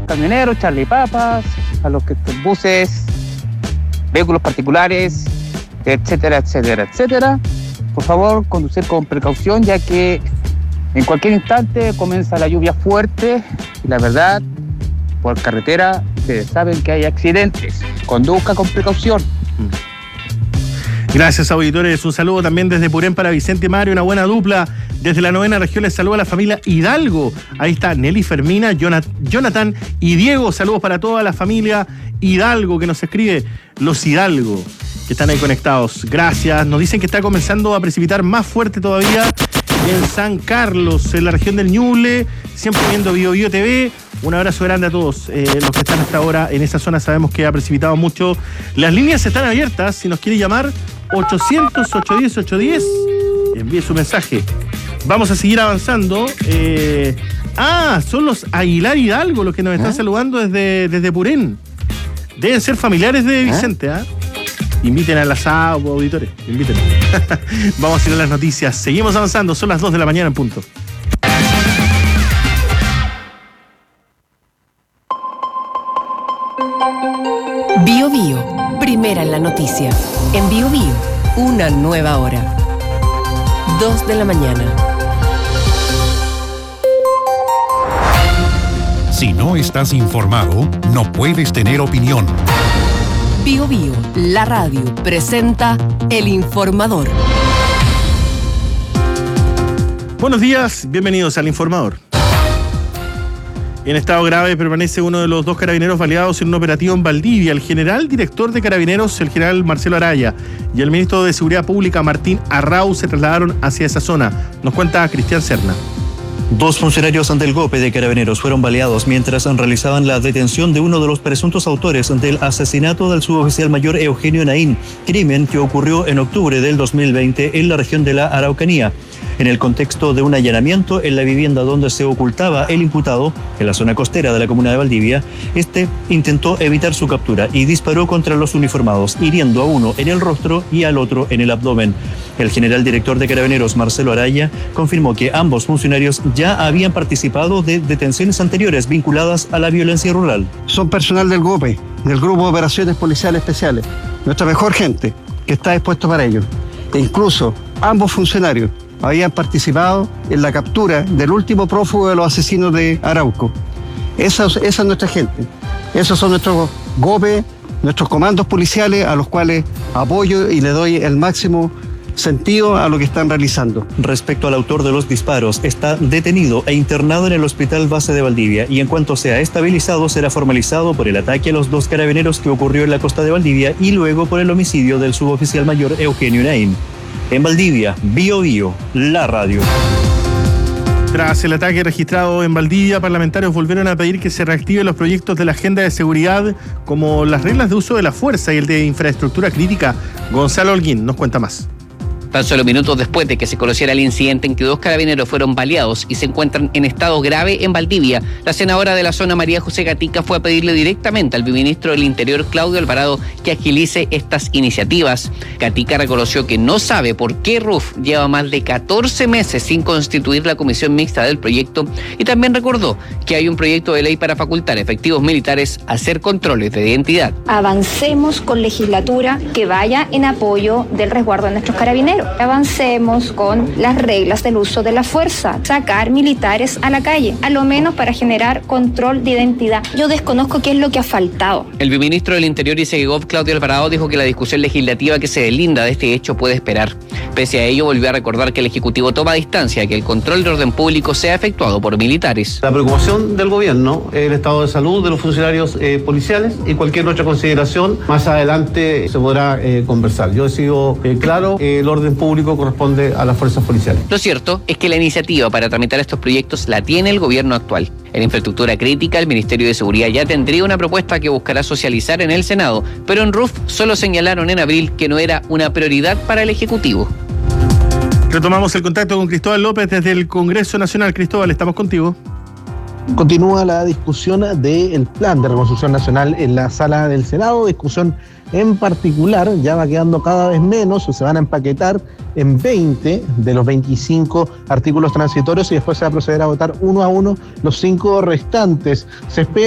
camioneros, Charlie Papas, a los que buses, vehículos particulares, etcétera, etcétera, etcétera. Por favor, conducir con precaución, ya que en cualquier instante comienza la lluvia fuerte y la verdad, por carretera, ustedes saben que hay accidentes. Conduzca con precaución. Gracias, auditores. Un saludo también desde Purén para Vicente y Mario, una buena dupla. Desde la 9ª región les saluda a la familia Hidalgo. Ahí está Nelly Fermina, Jonathan y Diego. Saludos para toda la familia Hidalgo que nos escribe. Los Hidalgo que están ahí conectados. Gracias. Nos dicen que está comenzando a precipitar más fuerte todavía en San Carlos, en la región del Ñuble. Siempre viendo Bio TV. Un abrazo grande a todos los que están hasta ahora en esa zona. Sabemos que ha precipitado mucho. Las líneas están abiertas. Si nos quiere llamar, 800-810-810. Envíe su mensaje. Vamos a seguir avanzando. Son los Aguilar Hidalgo los que nos están saludando desde Purén. Deben ser familiares de Vicente, ¿ah? Inviten al asado, auditores. Inviten. Vamos a ir a las noticias. Seguimos avanzando. Son las 2 de la mañana en punto. Bio Bio, primera en la noticia. En Bio Bio, una nueva hora. 2 de la mañana. Si no estás informado, no puedes tener opinión. Bio Bio, la radio, presenta El Informador. Buenos días, bienvenidos al Informador. En estado grave permanece uno de los 2 carabineros baleados en un operativo en Valdivia. El general director de Carabineros, el general Marcelo Araya, y el ministro de Seguridad Pública, Martín Arrau, se trasladaron hacia esa zona. Nos cuenta Cristian Serna. 2 funcionarios del GOPE de Carabineros fueron baleados mientras realizaban la detención de uno de los presuntos autores del asesinato del suboficial mayor Eugenio Naín, crimen que ocurrió en octubre del 2020 en la región de la Araucanía. En el contexto de un allanamiento en la vivienda donde se ocultaba el imputado, en la zona costera de la comuna de Valdivia, este intentó evitar su captura y disparó contra los uniformados, hiriendo a uno en el rostro y al otro en el abdomen. El general director de Carabineros, Marcelo Araya, confirmó que ambos funcionarios ya habían participado de detenciones anteriores vinculadas a la violencia rural. Son personal del GOPE, del Grupo de Operaciones Policiales Especiales, nuestra mejor gente, que está dispuesto para ello. E incluso ambos funcionarios habían participado en la captura del último prófugo de los asesinos de Arauco. Esa es nuestra gente. Esos son nuestros GOPE, nuestros comandos policiales a los cuales apoyo y le doy el máximo sentido a lo que están realizando. Respecto al autor de los disparos, está detenido e internado en el Hospital Base de Valdivia y en cuanto sea estabilizado será formalizado por el ataque a los 2 carabineros que ocurrió en la costa de Valdivia y luego por el homicidio del suboficial mayor Eugenio Naín. En Valdivia, Bio Bio, la radio. Tras el ataque registrado en Valdivia, parlamentarios volvieron a pedir que se reactiven los proyectos de la agenda de seguridad, como las reglas de uso de la fuerza y el de infraestructura crítica. Gonzalo Holguín nos cuenta más. Tan solo minutos después de que se conociera el incidente en que 2 carabineros fueron baleados y se encuentran en estado grave en Valdivia, la senadora de la zona, María José Gatica, fue a pedirle directamente al viceministro del Interior, Claudio Alvarado, que agilice estas iniciativas. Gatica reconoció que no sabe por qué RUF lleva más de 14 meses sin constituir la comisión mixta del proyecto y también recordó que hay un proyecto de ley para facultar efectivos militares a hacer controles de identidad. Avancemos con legislatura que vaya en apoyo del resguardo de nuestros carabineros. Avancemos con las reglas del uso de la fuerza, sacar militares a la calle, a lo menos para generar control de identidad. Yo desconozco qué es lo que ha faltado. El viceministro del Interior y Segov, Claudio Alvarado, dijo que la discusión legislativa que se deslinda de este hecho puede esperar. Pese a ello, volvió a recordar que el Ejecutivo toma distancia de que el control de orden público sea efectuado por militares. La preocupación del gobierno, el estado de salud de los funcionarios policiales y cualquier otra consideración, más adelante se podrá conversar. Yo he sido claro, el orden público corresponde a las fuerzas policiales. Lo cierto es que la iniciativa para tramitar estos proyectos la tiene el gobierno actual. En infraestructura crítica, el Ministerio de Seguridad ya tendría una propuesta que buscará socializar en el Senado, pero en RUF solo señalaron en abril que no era una prioridad para el Ejecutivo. Retomamos el contacto con Cristóbal López desde el Congreso Nacional. Cristóbal, estamos contigo. Continúa la discusión del Plan de Reconstrucción Nacional en la sala del Senado, discusión en particular, ya va quedando cada vez menos, se van a empaquetar en 20 de los 25 artículos transitorios y después se va a proceder a votar uno a uno los 5 restantes. Se espera